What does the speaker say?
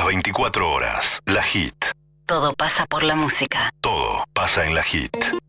24 horas. La Hit. Todo pasa por la música. Todo pasa en la Hit.